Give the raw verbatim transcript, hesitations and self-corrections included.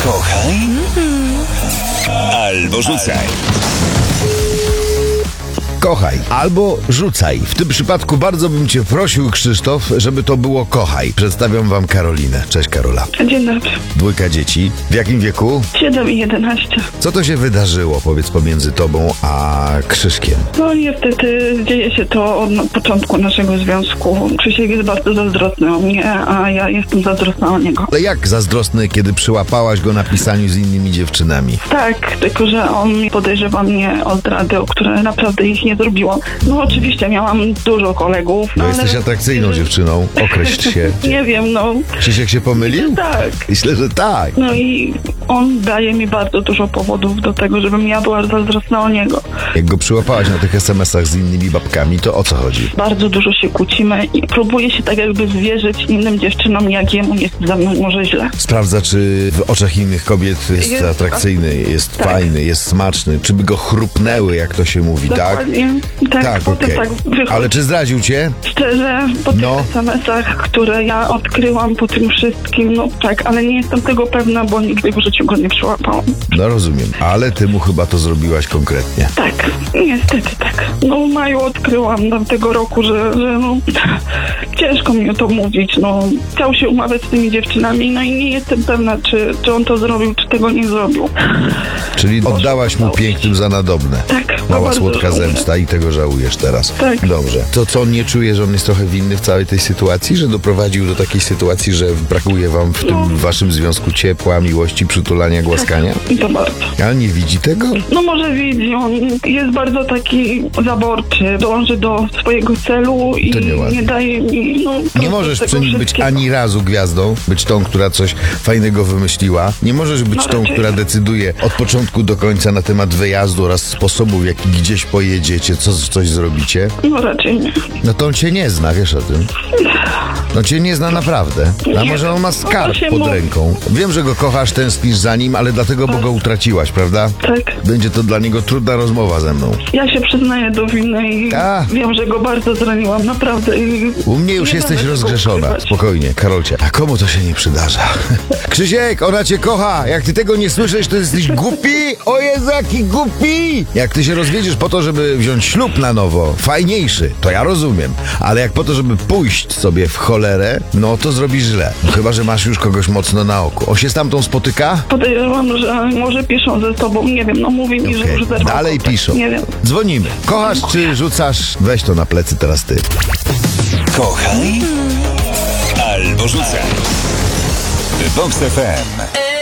Kochaj albo rzucaj. Kochaj albo rzucaj. W tym przypadku bardzo bym cię prosił, Krzysztof, żeby to było kochaj. Przedstawiam wam Karolinę. Cześć, Karola. Dzień dobry. Dwójka dzieci. W jakim wieku? siedem i jedenaście. Co to się wydarzyło, powiedz, pomiędzy tobą a Krzyszkiem? No niestety dzieje się to od początku naszego związku. Krzysiek jest bardzo zazdrosny o mnie, a ja jestem zazdrosna o niego. Ale jak zazdrosny, kiedy przyłapałaś go na pisaniu z innymi dziewczynami? Tak, tylko że on podejrzewa mnie o zdrady, o które naprawdę ich nie zrobiło. No oczywiście miałam dużo kolegów. Bo ale... jesteś atrakcyjną dziewczyną. Określ się. Nie wiem, no. Krzysiek się pomylił? Tak. Myślę, że tak. No i on daje mi bardzo dużo powodów do tego, żebym ja była zazdrosna o niego. Jak go przyłapałaś na tych es em esach z innymi babkami, to o co chodzi? Bardzo dużo się kłócimy i próbuję się tak jakby zwierzyć innym dziewczynom, jak jemu jest ze mną może źle. Sprawdza, czy w oczach innych kobiet jest, Jest- atrakcyjny, jest tak. fajny, jest smaczny, czy by go chrupnęły, jak to się mówi, tak? Dokładnie. Tak, Tak, potem okej. tak wychodzi. Ale czy zdradził cię? Szczerze, po tych No. es em esach, które ja odkryłam po tym wszystkim, no tak, ale nie jestem tego pewna, bo nigdy w życiu go nie przyłapałam. No rozumiem, ale ty mu chyba to zrobiłaś konkretnie. Tak, niestety tak. No w maju odkryłam no, tego roku, że, że no, ciężko mi o to mówić, no. Chciał się umawiać z tymi dziewczynami, no i nie jestem pewna, czy, czy on to zrobił, czy tego nie zrobił. Czyli oddałaś mu pięknym za nadobne. Tak, Mała bardzo słodka żałuję. zemsta i tego żałujesz teraz. Tak. Dobrze. To co, on nie czuje, że on jest trochę winny w całej tej sytuacji? Że doprowadził do takiej sytuacji, że brakuje wam w tym No. waszym związku ciepła, miłości, przytulania, głaskania? I to bardzo. Ale nie widzi tego? No może widzi, on jest bardzo taki zaborczy, dąży do swojego celu i To nieładnie. nie daje mi, no... Nie możesz przy nim być ani razu gwiazdą, być tą, która coś fajnego wymyśliła. Nie możesz być No tą, raczej która nie. decyduje od początku do końca na temat wyjazdu oraz sposobu, w jaki gdzieś pojedziecie, co, coś zrobicie. No raczej nie. No to on cię nie zna, wiesz o tym. No cię nie zna naprawdę. A Nie. może on ma No to skarb się pod mówi. ręką. Wiem, że go kochasz, tęsknisz za nim, ale dlatego, bo go utraciłaś, prawda? Tak. Będzie to dla niego trudna rozmowa ze mną. Ja się przyznaję do winy i A. wiem, że go bardzo zraniłam, naprawdę. I U mnie już nie jesteś będę tego rozgrzeszona. ukrywać. Spokojnie, Karolcie. A komu to się nie przydarza? Krzysiek, ona cię kocha. Jak ty tego nie słyszysz, to jesteś głupi. O Jezu, jaki głupi. Jak ty się rozwiedziesz po to, żeby wziąć ślub na nowo, fajniejszy, to ja rozumiem. Ale jak po to, żeby pójść sobie w cholerę, no to zrobisz źle. No, chyba, że masz już kogoś mocno na oku. On się z tamtą spotyka? Podejrzewam, że może piszą ze sobą, nie wiem, no mówi mi, że Okej, już zerwał dalej kontakt. piszą. Nie wiem. Dzwonimy. Kochasz czy rzucasz? Weź to na plecy teraz ty. Kochaj albo rzucaj. Vox F M.